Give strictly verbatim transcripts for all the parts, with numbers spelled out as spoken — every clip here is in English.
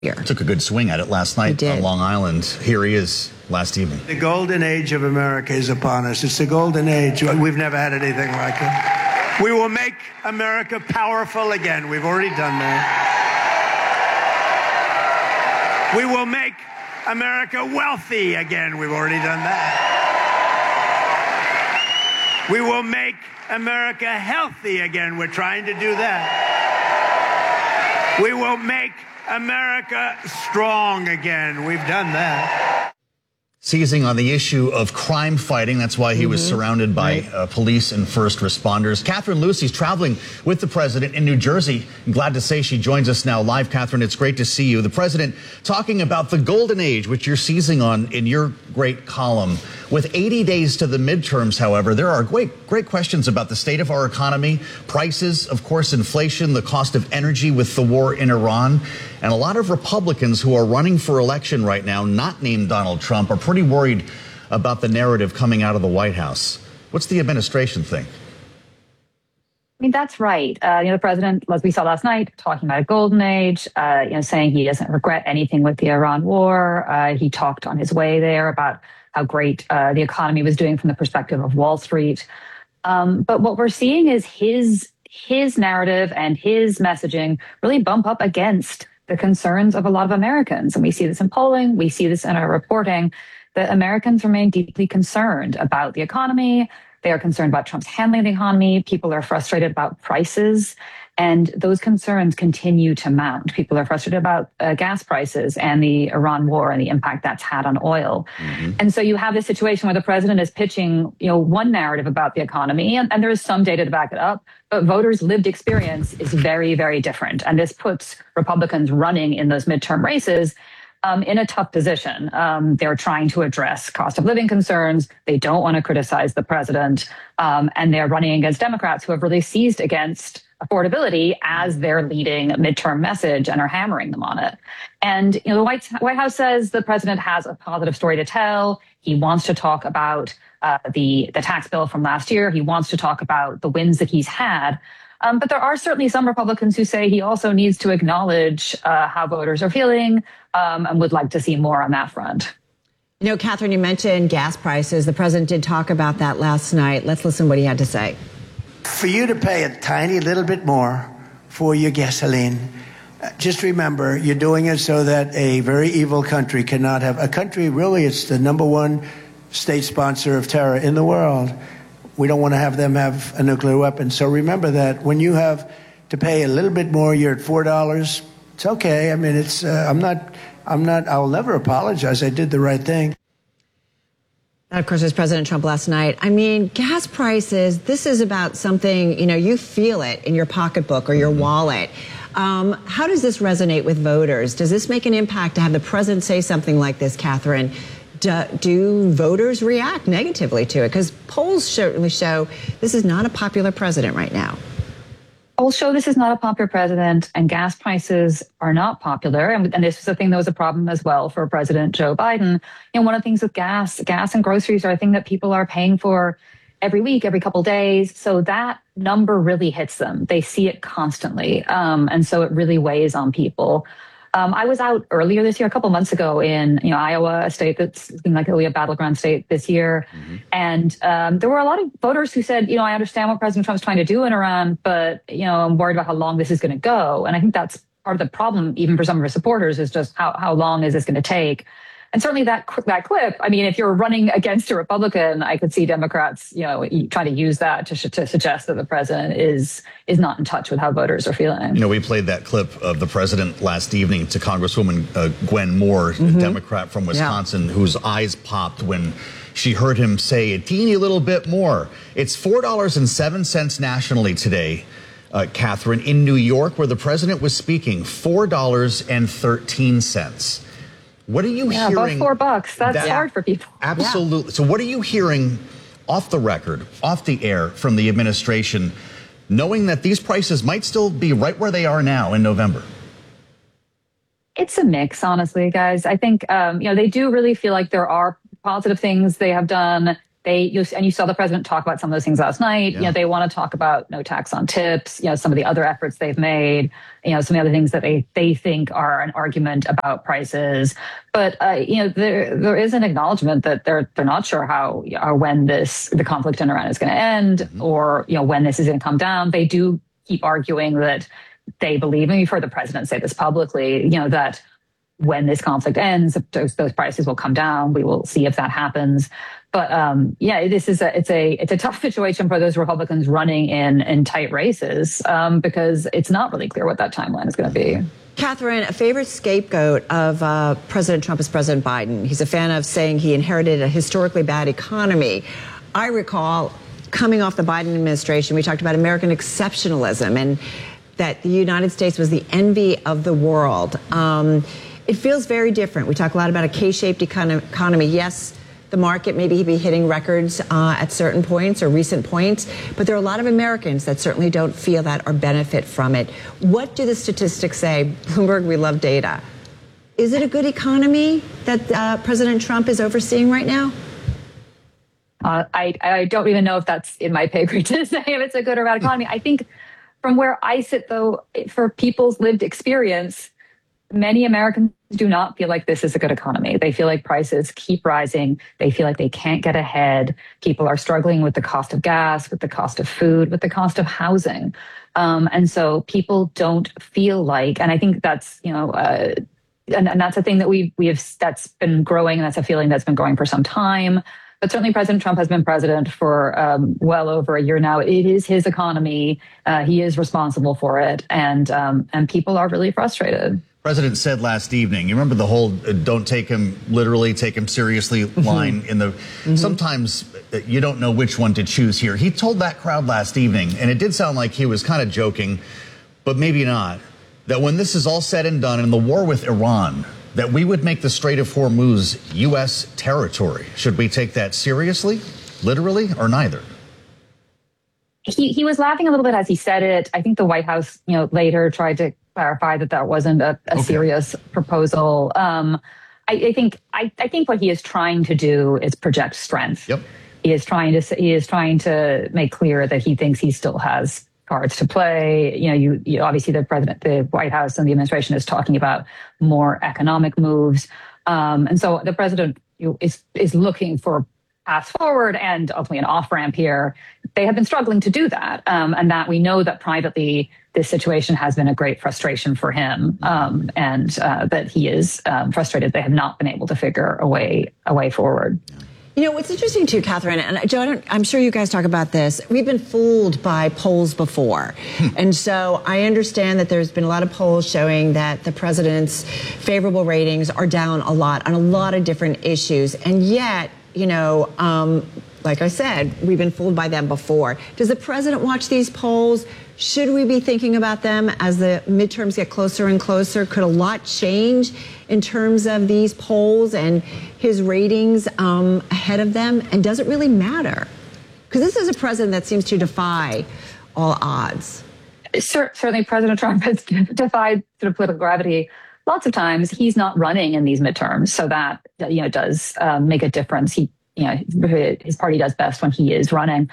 Here. Took a good swing at it last night on Long Island. Here he is last evening. The golden age of America is upon us. It's the golden age. We've never had anything like it. We will make America powerful again. We've already done that. We will make America wealthy again. We've already done that. We will make America healthy again. We're trying to do that. We will make America strong again. We've done that. Seizing on the issue of crime fighting. That's why he mm-hmm. was surrounded by right. uh, police and first responders. Catherine Lucey's traveling with the president in New Jersey. I'm glad to say she joins us now live. Catherine, it's great to see you. The president talking about the golden age, which you're seizing on in your great column. With eighty days to the midterms, however, there are great, great questions about the state of our economy, prices, of course, inflation, the cost of energy with the war in Iran. And a lot of Republicans who are running for election right now, not named Donald Trump, are pretty worried about the narrative coming out of the White House. What's the administration think? I mean, that's right. Uh, you know, the president, as we saw last night, talking about a golden age, uh, you know, saying he doesn't regret anything with the Iran war. Uh, he talked on his way there about how great uh, the economy was doing from the perspective of Wall Street. Um, but what we're seeing is his his narrative and his messaging really bump up against the concerns of a lot of Americans. And we see this in polling, we see this in our reporting, that Americans remain deeply concerned about the economy. They are concerned about Trump's handling of the economy. People are frustrated about prices. And those concerns continue to mount. People are frustrated about uh, gas prices and the Iran war and the impact that's had on oil. Mm-hmm. And so you have this situation where the president is pitching, you know, one narrative about the economy, and, and there is some data to back it up, but voters' lived experience is very, very different. And this puts Republicans running in those midterm races Um, in a tough position. Um, they're trying to address cost of living concerns. They don't want to criticize the president. Um, and they're running against Democrats who have really seized against affordability as their leading midterm message and are hammering them on it. And, you know, the White, White House says the president has a positive story to tell. He wants to talk about uh, the, the tax bill from last year. He wants to talk about the wins that he's had. Um, but there are certainly some Republicans who say he also needs to acknowledge uh, how voters are feeling um, and would like to see more on that front. You know, Catherine, you mentioned gas prices. The president did talk about that last night. Let's listen to what he had to say. For you to pay a tiny little bit more for your gasoline, just remember you're doing it so that a very evil country cannot have a country. Really, it's the number one state sponsor of terror in the world. We don't want to have them have a nuclear weapon. So remember that when you have to pay a little bit more, you're at four dollars. It's okay. I mean, it's uh, I'm not I'm not I'll never apologize. I did the right thing. That, of course, was President Trump last night. I mean, gas prices, this is about something, you know, you feel it in your pocketbook or your wallet. Um, how does this resonate with voters? Does this make an impact to have the president say something like this, Catherine? Do, do voters react negatively to it? Because polls certainly show this is not a popular president right now. Polls show this is not a popular president, and gas prices are not popular. And, and this is a thing that was a problem as well for President Joe Biden. You know, one of the things with gas, gas and groceries are a thing that people are paying for every week, every couple days. So that number really hits them. They see it constantly. Um, and so it really weighs on people. Um, I was out earlier this year, a couple months ago, in you know Iowa, a state that's been like really a battleground state this year, mm-hmm. and um, there were a lot of voters who said, you know, I understand what President Trump's trying to do in Iran, but you know, I'm worried about how long this is going to go. And I think that's part of the problem, even for some of his supporters, is just how how long is this going to take? And certainly that that clip, I mean, if you're running against a Republican, I could see Democrats, you know, trying to use that to, to suggest that the president is is not in touch with how voters are feeling. You know, we played that clip of the president last evening to Congresswoman uh, Gwen Moore, mm-hmm. a Democrat from Wisconsin, yeah. whose eyes popped when she heard him say a teeny little bit more. It's four dollars and seven cents nationally today, uh, Catherine. In New York, where the president was speaking, four dollars and thirteen cents. What are you yeah, hearing? About four bucks. That's that, hard for people. Absolutely. Yeah. So what are you hearing off the record, off the air from the administration, knowing that these prices might still be right where they are now in November? It's a mix, honestly, guys. I think, um, you know, they do really feel like there are positive things they have done. They you, and you saw the president talk about some of those things last night. Yeah. You know, they want to talk about no tax on tips. You know, some of the other efforts they've made. You know, some of the other things that they they think are an argument about prices. But uh, you know, there there is an acknowledgement that they're they're not sure how or when this the conflict in Iran is going to end, mm-hmm. or you know when this is going to come down. They do keep arguing that they believe, and you've heard the president say this publicly. You know that. When this conflict ends, those, those prices will come down. We will see if that happens. But um, yeah, this is a it's a it's a tough situation for those Republicans running in in tight races um, because it's not really clear what that timeline is going to be. Catherine, a favorite scapegoat of uh, President Trump is President Biden. He's a fan of saying he inherited a historically bad economy. I recall coming off the Biden administration, we talked about American exceptionalism and that the United States was the envy of the world. Um, It feels very different. We talk a lot about a K-shaped econ- economy. Yes, the market maybe be hitting records uh, at certain points or recent points, but there are a lot of Americans that certainly don't feel that or benefit from it. What do the statistics say? Bloomberg, we love data. Is it a good economy that uh, President Trump is overseeing right now? Uh, I, I don't even know if that's in my pay grade to say if it's a good or bad economy. I think from where I sit, though, for people's lived experience, many Americans do not feel like this is a good economy. They feel like prices keep rising. They feel like they can't get ahead. People are struggling with the cost of gas, with the cost of food, with the cost of housing. Um, and so people don't feel like, and I think that's, you know, uh, and, and that's a thing that we we have, that's been growing, and that's a feeling that's been growing for some time. But certainly President Trump has been president for um, well over a year now. It is his economy. Uh, he is responsible for it. And um, and people are really frustrated. President said last evening, you remember the whole uh, don't take him literally, take him seriously line in the, mm-hmm. sometimes you don't know which one to choose here. He told that crowd last evening, and it did sound like he was kind of joking, but maybe not, that when this is all said and done in the war with Iran, that we would make the Strait of Hormuz U S territory. Should we take that seriously, literally, or neither? He he was laughing a little bit as he said it. I think the White House, you know, later tried to clarify that that wasn't a, a okay. serious proposal. Um, I, I think I, I think what he is trying to do is project strength. Yep. He is trying to he is trying to make clear that he thinks he still has cards to play. You know, you, you obviously the president, the White House, and the administration is talking about more economic moves, um, and so the president is is looking for paths forward and ultimately an off ramp here. They have been struggling to do that, um, and that we know that privately this situation has been a great frustration for him, um, and uh, that he is um, frustrated they have not been able to figure a way a way forward. You know, what's interesting too, Catherine, and Joe, I don't, I'm sure you guys talk about this. We've been fooled by polls before. And so I understand that there's been a lot of polls showing that the president's favorable ratings are down a lot on a lot of different issues. And yet, you know, um, like I said, we've been fooled by them before. Does the president watch these polls? Should we be thinking about them as the midterms get closer and closer? Could a lot change in terms of these polls and his ratings um, ahead of them? And does it really matter? Because this is a president that seems to defy all odds. Certainly, President Trump has defied sort of political gravity lots of times. He's not running in these midterms, so that, you know, does um, make a difference. He, you know, his party does best when he is running.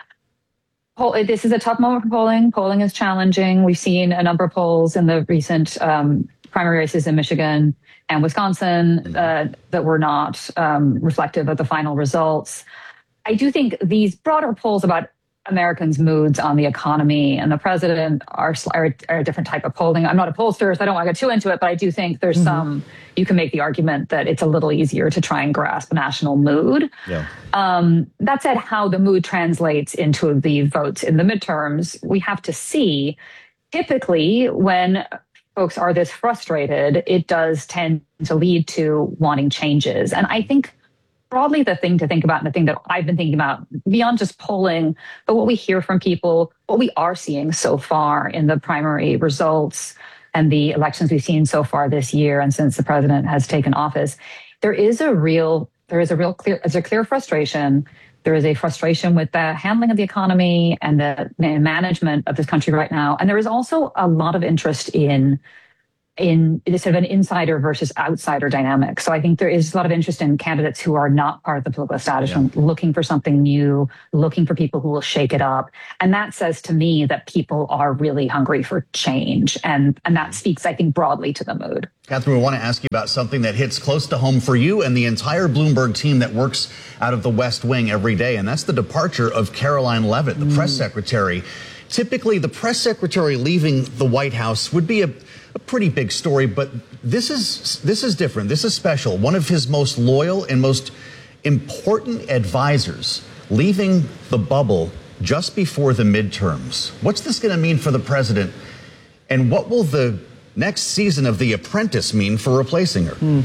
This is a tough moment for polling. Polling is challenging. We've seen a number of polls in the recent um, primary races in Michigan and Wisconsin uh, that were not um, reflective of the final results. I do think these broader polls about Americans' moods on the economy and the president are, are, are a different type of polling. I'm not a pollster, so I don't want to get too into it, but I do think there's mm-hmm. some, you can make the argument that it's a little easier to try and grasp national mood. Yeah. Um, that said, how the mood translates into the votes in the midterms, we have to see. Typically, when folks are this frustrated, it does tend to lead to wanting changes. And I think broadly the thing to think about, and the thing that I've been thinking about beyond just polling, but what we hear from people, what we are seeing so far in the primary results and the elections we've seen so far this year and since the president has taken office, there is a real, there is a real clear, there's a clear frustration. There is a frustration with the handling of the economy and the management of this country right now. And there is also a lot of interest in in it's sort of an insider versus outsider dynamic. So I think there is a lot of interest in candidates who are not part of the political establishment, yeah. looking for something new, looking for people who will shake it up. And that says to me that people are really hungry for change. And, and that speaks, I think, broadly to the mood. Catherine, we want to ask you about something that hits close to home for you and the entire Bloomberg team that works out of the West Wing every day. And that's the departure of Karoline Leavitt, the mm. press secretary. Typically, the press secretary leaving the White House would be a A pretty big story, but this is this is different. This is special. One of his most loyal and most important advisors leaving the bubble just before the midterms. What's this going to mean for the president? And what will the next season of The Apprentice mean for replacing her? Mm.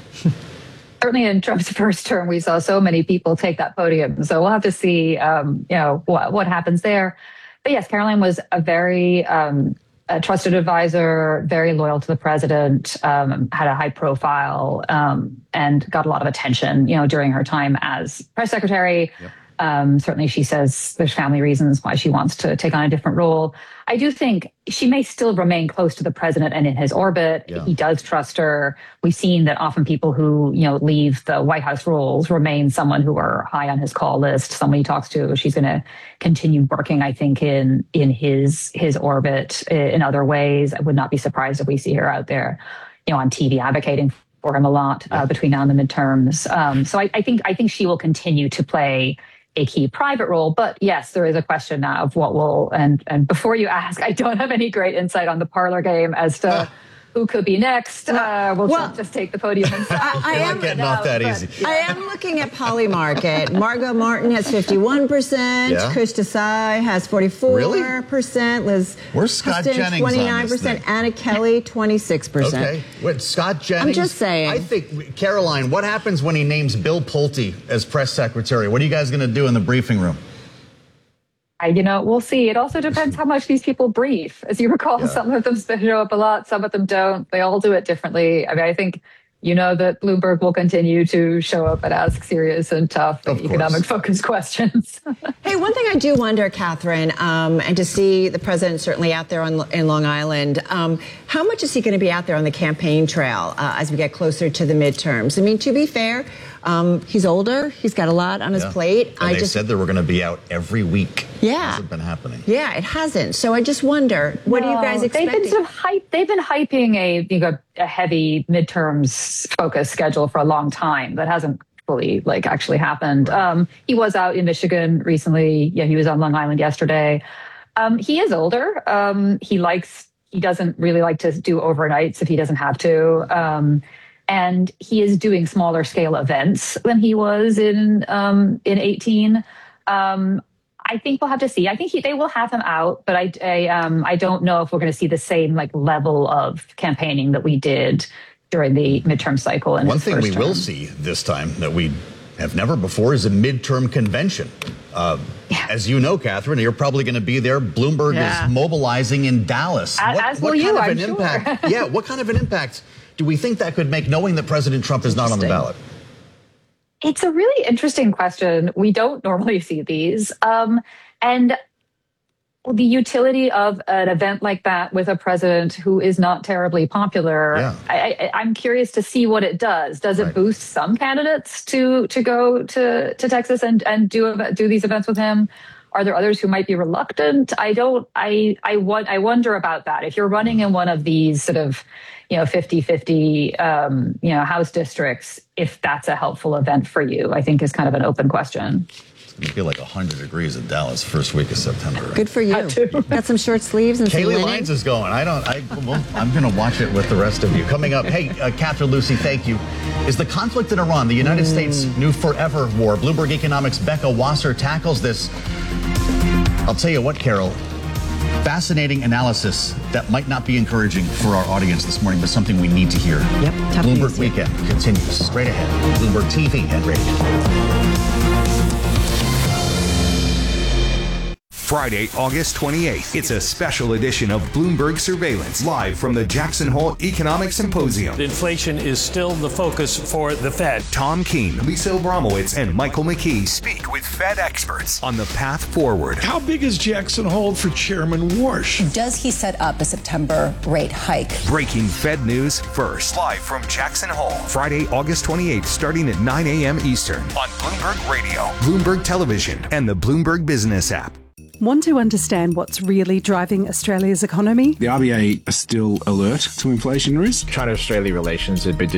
Certainly in Trump's first term, we saw so many people take that podium. So we'll have to see, um, you know, what, what happens there. But yes, Karoline was a very um, a trusted advisor, very loyal to the president, um, had a high profile, um, and got a lot of attention, you know, during her time as press secretary. Yep. Um, certainly she says there's family reasons why she wants to take on a different role. I do think she may still remain close to the president and in his orbit. Yeah. He does trust her. We've seen that often people who, you know, leave the White House roles remain someone who are high on his call list, someone he talks to. She's going to continue working, I think, in in his his orbit in other ways. I would not be surprised if we see her out there, you know, on T V advocating for him a lot uh, between now and the midterms. Um, so I, I think I think she will continue to play a key private role. But yes, there is a question now of what will, and and before you ask, I don't have any great insight on the parlor game as to uh, who could be next. Uh, we'll well, just take the podium himself. I, I am not getting off that but, easy. Yeah. I am looking at Polymarket. Margot Martin has fifty-one percent. Yeah. Chris Desai has forty-four percent. Really? Liz Where's Scott Huston, Jennings twenty-nine percent. On this thing? Anna Kelly, twenty-six percent. Okay. Wait, Scott Jennings? I'm just saying. I think, Karoline, what happens when he names Bill Pulte as press secretary? What are you guys going to do in the briefing room? I, you know, we'll see. It also depends how much these people brief. As you recall, yeah. some of them show up a lot, some of them don't. They all do it differently. I mean, I think you know that Bloomberg will continue to show up and ask serious and tough and economic-focused questions. Hey, one thing I do wonder, Catherine, um, and to see the president certainly out there on, in Long Island, um, how much is he going to be out there on the campaign trail uh, as we get closer to the midterms? I mean, to be fair, um, he's older. He's got a lot on his yeah. plate. And I they just, said they were going to be out every week. Yeah. Hasn't been happening. Yeah, it hasn't. So I just wonder, what no, are you guys expecting? They've been sort of hype. They've been hyping a you know a heavy midterms focus schedule for a long time. That hasn't fully like actually happened. Right. Um, he was out in Michigan recently. Yeah, he was on Long Island yesterday. Um, he is older. Um, he likes. He doesn't really like to do overnights if he doesn't have to. Um, and he is doing smaller scale events than he was in um, in eighteen. Um, I think we'll have to see. I think he, they will have him out, but I, I, um, I don't know if we're going to see the same like level of campaigning that we did during the midterm cycle. And one thing we term. will see this time that we have never before is a midterm convention. Uh, yeah. As you know, Catherine, you're probably going to be there. Bloomberg yeah. is mobilizing in Dallas. As, what as what will kind you, of I'm an sure. impact? Yeah, what kind of an impact do we think that could make, knowing that President Trump is not on the ballot? It's a really interesting question. We don't normally see these. Um, and the utility of an event like that with a president who is not terribly popular, yeah. I, I, I'm curious to see what it does. Does it right. boost some candidates to to go to, to Texas and, and do do these events with him? Are there others who might be reluctant? I don't, I, I, want, I wonder about that. If you're running in one of these sort of, you know, fifty-fifty, um, you know, House districts, if that's a helpful event for you, I think is kind of an open question. It's going to feel like one hundred degrees in Dallas first week of September. Right? Good for you. Got some short sleeves and some Kaylee linen. Lines is going. I don't, I, well, I'm going to watch it with the rest of you. Coming up, hey, uh, Catherine, Lucy, thank you. Is the conflict in Iran the United mm. States' new forever war? Bloomberg Economics' Becca Wasser tackles this. I'll tell you what, Carol, fascinating analysis that might not be encouraging for our audience this morning, but something we need to hear. Yep. Bloomberg Weekend continues straight ahead. Bloomberg T V and radio. Friday, August twenty-eighth. It's a special edition of Bloomberg Surveillance, live from the Jackson Hole Economic Symposium. Inflation is still the focus for the Fed. Tom Keene, Lisa Abramowitz, and Michael McKee speak with Fed experts on the path forward. How big is Jackson Hole for Chairman Warsh? Does he set up a September rate hike? Breaking Fed news first, live from Jackson Hole, Friday, August twenty-eighth, starting at nine a.m. Eastern on Bloomberg Radio, Bloomberg Television, and the Bloomberg Business app. Want to understand what's really driving Australia's economy? The R B A are still alert to inflation risk. China-Australia relations have been